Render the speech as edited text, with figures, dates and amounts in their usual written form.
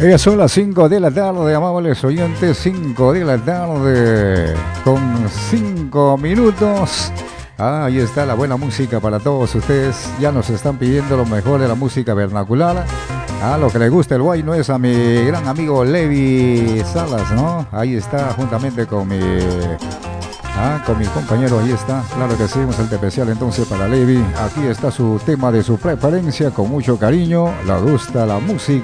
Son las 5 de la tarde, amables oyentes, 5 de la tarde con 5 minutos. Ahí está la buena música para todos ustedes. Ya nos están pidiendo lo mejor de la música vernacular. Lo que le gusta el guay no es a mi gran amigo Levi Salas, ¿no? Ahí está, juntamente con mi compañero, ahí está. Claro que sí, un saludo especial entonces para Levi. Aquí está su tema de su preferencia, con mucho cariño. Le gusta la música